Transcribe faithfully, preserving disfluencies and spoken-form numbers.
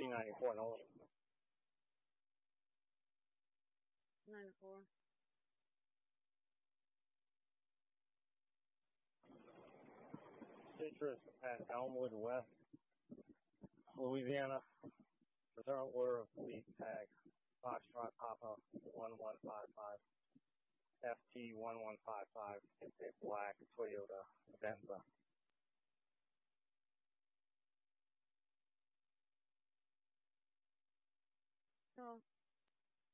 ninety-four Nolan. ninety-four. Citrus at Elmwood West, Louisiana. Return order of fleet tag. Foxtrot Papa one one five five. F T one one five five. It's a black Toyota Venza.